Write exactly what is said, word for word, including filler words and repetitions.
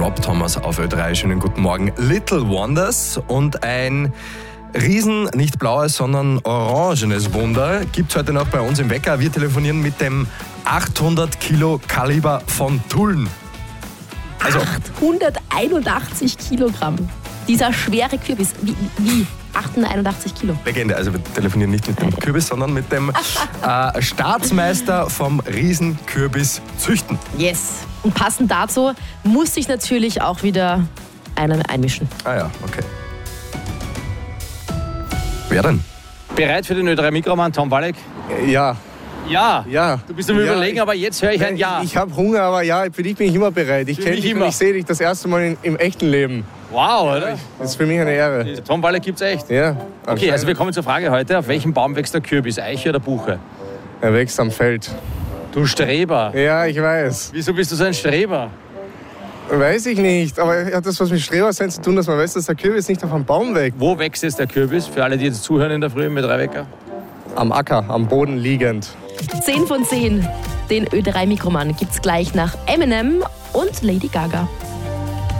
Rob Thomas auf Ö drei. Schönen guten Morgen. Little Wonders und ein riesen, nicht blaues, sondern orangenes Wunder gibt es heute noch bei uns im Wecker. Wir telefonieren mit dem achthundert Kilo Kaliber von Tulln. Also achthunderteinundachtzig Kilogramm. Dieser schwere Kürbis. Wie? wie? achthunderteinundachtzig Kilo. Legende. Also wir telefonieren nicht mit dem Kürbis, sondern mit dem äh, Staatsmeister vom Riesenkürbis züchten. Yes. Und passend dazu muss ich natürlich auch wieder einen einmischen. Ah ja, okay. Wer denn? Bereit für den Ö drei Mikroman, Tom Walek? Ja. Ja. Ja. Du bist am ja, Überlegen, ich, aber jetzt höre ich ein Ja. Ich, ich habe Hunger, aber ja, für dich bin ich immer bereit. Ich Für kenne mich dich und immer. ich sehe dich das erste Mal in, im echten Leben. Wow, oder? Das ist für mich eine Ehre. Tom Walek gibt's echt. Ja. Okay, also wir kommen zur Frage heute. Auf welchem Baum wächst der Kürbis? Eiche oder Buche? Er wächst am Feld. Du Streber. Ja, ich weiß. Wieso bist du so ein Streber? Weiß ich nicht, aber hat das was mit Strebersein zu tun, dass man weiß, dass der Kürbis nicht auf einem Baum wächst? Wo wächst jetzt der Kürbis? Für alle, die jetzt zuhören in der Früh mit drei Wecker. Am Acker, am Boden liegend. zehn von zehn. Den Ö drei Mikroman gibt's gleich nach Eminem und Lady Gaga.